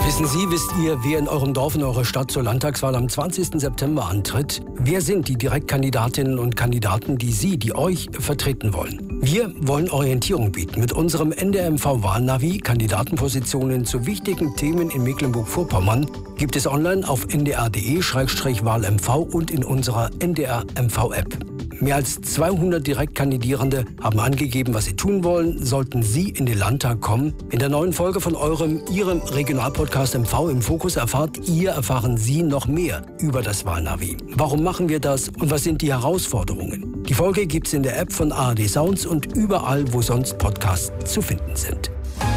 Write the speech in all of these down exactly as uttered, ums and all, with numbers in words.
Wissen Sie, wisst ihr, wer in eurem Dorf, in eurer Stadt zur Landtagswahl am zwanzigsten September antritt? Wer sind die Direktkandidatinnen und Kandidaten, die Sie, die euch vertreten wollen? Wir wollen Orientierung bieten mit unserem N D R M V-Wahlnavi. Kandidatenpositionen zu wichtigen Themen in Mecklenburg-Vorpommern gibt es online auf n d r punkt d e slash wahl m v und in unserer N D R M V-App. Mehr als zweihundert Direktkandidierende haben angegeben, was sie tun wollen, sollten Sie in den Landtag kommen. In der neuen Folge von eurem, Ihrem Regionalpodcast M V im Fokus erfahrt ihr, erfahren Sie noch mehr über das Wahlnavi. Warum machen wir das und was sind die Herausforderungen? Die Folge gibt's in der App von A R D Sounds und überall, wo sonst Podcasts zu finden sind.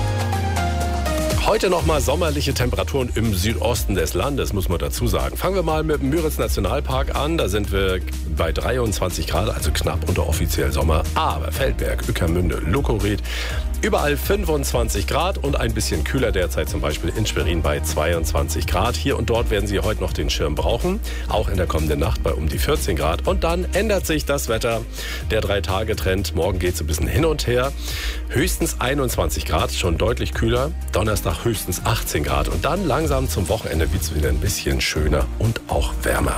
Heute nochmal sommerliche Temperaturen im Südosten des Landes, muss man dazu sagen. Fangen wir mal mit dem Müritz-Nationalpark an. Da sind wir bei dreiundzwanzig Grad, also knapp unter offiziell Sommer. Aber Feldberg, Ueckermünde, Lukowried, überall fünfundzwanzig Grad und ein bisschen kühler derzeit, zum Beispiel in Schwerin bei zweiundzwanzig Grad. Hier und dort werden Sie heute noch den Schirm brauchen, auch in der kommenden Nacht bei um die vierzehn Grad. Und dann ändert sich das Wetter. Der Drei-Tage-Trend, morgen geht es ein bisschen hin und her. Höchstens einundzwanzig Grad, schon deutlich kühler. Donnerstag höchstens achtzehn Grad und dann langsam zum Wochenende wird es wieder ein bisschen schöner und auch wärmer.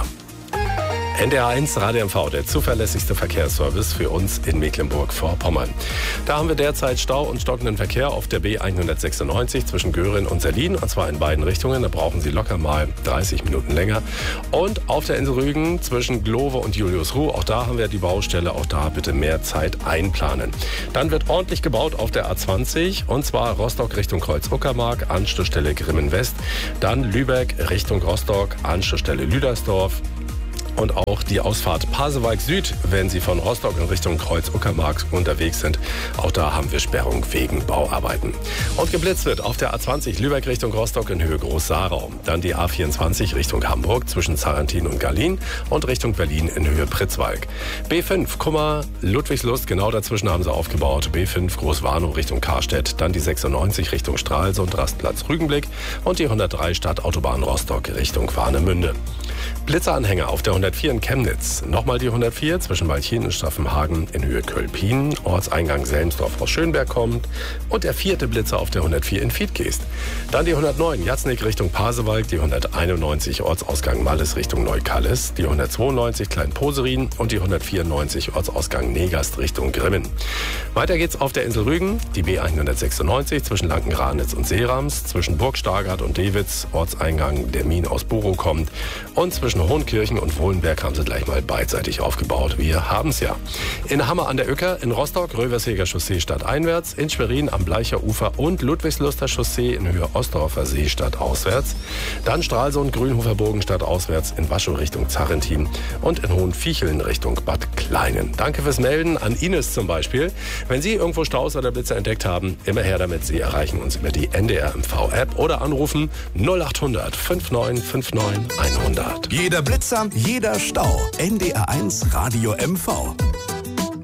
N D R eins Radio M V, der zuverlässigste Verkehrsservice für uns in Mecklenburg-Vorpommern. Da haben wir derzeit Stau und stockenden Verkehr auf der B hundertsechsundneunzig zwischen Göhren und Sellin, und zwar in beiden Richtungen. Da brauchen Sie locker mal dreißig Minuten länger. Und auf der Insel Rügen zwischen Glowe und Juliusruh, auch da haben wir die Baustelle, auch da bitte mehr Zeit einplanen. Dann wird ordentlich gebaut auf der A zwanzig, und zwar Rostock Richtung Kreuz-Uckermark, Anschlussstelle Grimmen West. Dann Lübeck Richtung Rostock, Anschlussstelle Lüdersdorf. Und auch die Ausfahrt Pasewalk Süd, wenn Sie von Rostock in Richtung Kreuz-Uckermark unterwegs sind. Auch da haben wir Sperrung wegen Bauarbeiten. Und geblitzt wird auf der A zwanzig Lübeck Richtung Rostock in Höhe Groß-Sarau. Dann die A vierundzwanzig Richtung Hamburg zwischen Zarentin und Garlin und Richtung Berlin in Höhe Pritzwalk. B fünf Kummer, Ludwigslust, genau dazwischen haben sie aufgebaut. B fünf Großwarnow Richtung Karstedt. Dann die sechsundneunzig Richtung Stralsund, Rastplatz Rügenblick. Und die hundertdrei Stadtautobahn Rostock Richtung Warnemünde. Blitzeranhänger auf der hundertvier in Chemnitz. Nochmal die hundertvier zwischen Walchien und Staffenhagen in Höhe Kölpin. Ortseingang Selmsdorf aus Schönberg kommt. Und der vierte Blitzer auf der hundertvier in Fiedgeest. Dann die hundertneun Jatznick Richtung Pasewalk. Die hunderteinundneunzig Ortsausgang Malles Richtung Neukallis. Die hundertzweiundneunzig Kleinposerin und die hundertvierundneunzig Ortsausgang Negast Richtung Grimmen. Weiter geht's auf der Insel Rügen. Die B hundertsechsundneunzig zwischen Lankenranitz und Seerams. Zwischen Burg Stargard und Dewitz. Ortseingang der Min aus Burow kommt. Und zwischen Hohenkirchen und Wohlenberg haben sie gleich mal beidseitig aufgebaut. Wir haben's ja. In Hammer an der Uecker, in Rostock, Röversheger Chaussee stadteinwärts, in Schwerin am Bleicher Ufer und Ludwigsluster Chaussee in Höhe Ostdorfer See stadtauswärts. Dann Stralsund, Grünhofer Burgen stadtauswärts, in Waschow Richtung Zarentin und in Hohenviecheln Richtung Bad Kleinen. Danke fürs Melden an Ines zum Beispiel. Wenn Sie irgendwo Staus oder Blitze entdeckt haben, immer her damit. Sie erreichen uns über die N D R M V-App oder anrufen null achthundert neunundfünfzig neunundfünfzig hundert. Jeder Blitzer, jeder Stau. N D R eins Radio M V.